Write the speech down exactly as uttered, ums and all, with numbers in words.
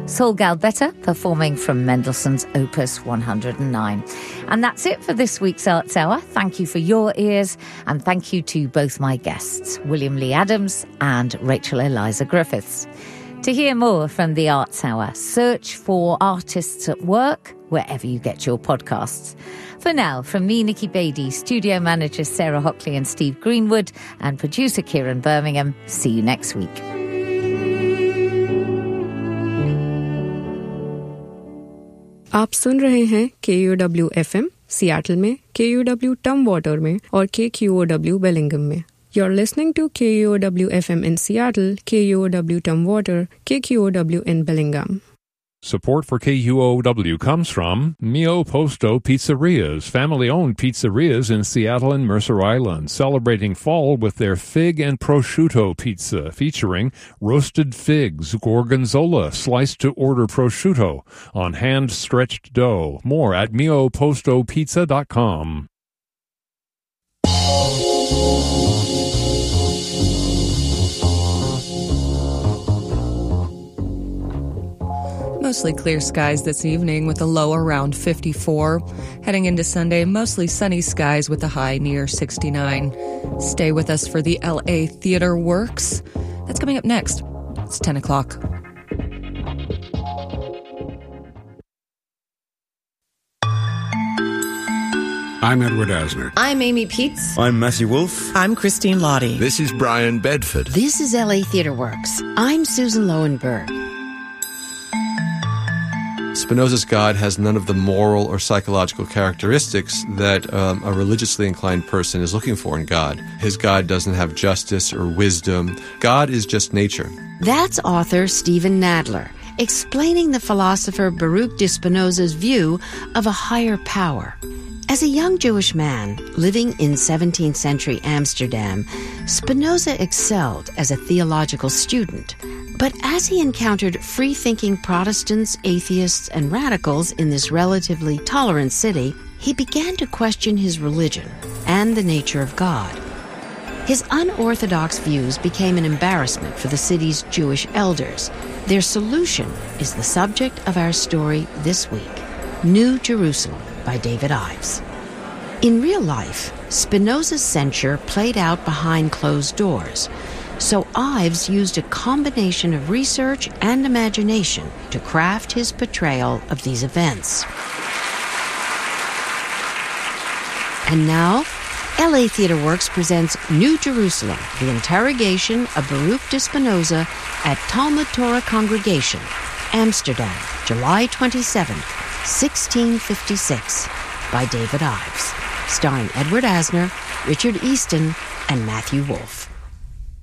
Saul Galbetta performing from Mendelssohn's Opus one hundred nine. And that's it for this week's Arts Hour. Thank you for your ears, and thank you to both my guests, William Lee Adams and Rachel Eliza Griffiths. To hear more from the Arts Hour, search for Artists at Work wherever you get your podcasts. For now, from me, Nikki Beattie, studio managers Sarah Hockley and Steve Greenwood, and producer Kieran Birmingham, see you next week. आप सुन रहे हैं K U W F M Seattle में, K U W टमवाटर में और K Q O W Bellingham में. You're listening to K U O W F M in Seattle, K U O W Tumwater, K Q O W in Bellingham. Support for K U O W comes from Mio Posto Pizzerias, family-owned pizzerias in Seattle and Mercer Island, celebrating fall with their fig and prosciutto pizza, featuring roasted figs, gorgonzola, sliced-to-order prosciutto on hand-stretched dough. More at mio posto pizza dot com. Mostly clear skies this evening with a low around fifty-four. Heading into Sunday, mostly sunny skies with a high near sixty-nine. Stay with us for the L A Theater Works. That's coming up next. It's ten o'clock. I'm Edward Asner. I'm Amy Peets. I'm Matthew Wolfe. I'm Christine Lottie. This is Brian Bedford. This is L A Theater Works. I'm Susan Lowenberg. Spinoza's God has none of the moral or psychological characteristics that um, a religiously inclined person is looking for in God. His God doesn't have justice or wisdom. God is just nature. That's author Stephen Nadler, explaining the philosopher Baruch de Spinoza's view of a higher power. As a young Jewish man living in seventeenth century Amsterdam, Spinoza excelled as a theological student. But as he encountered free-thinking Protestants, atheists, and radicals in this relatively tolerant city, he began to question his religion and the nature of God. His unorthodox views became an embarrassment for the city's Jewish elders. Their solution is the subject of our story this week, New Jerusalem by David Ives. In real life, Spinoza's censure played out behind closed doors. So Ives used a combination of research and imagination to craft his portrayal of these events. And now, L A Theater Works presents New Jerusalem, the interrogation of Baruch de Spinoza at Talmud Torah Congregation, Amsterdam, July twenty-seventh, sixteen fifty-six, by David Ives, starring Edward Asner, Richard Easton, and Matthew Wolfe.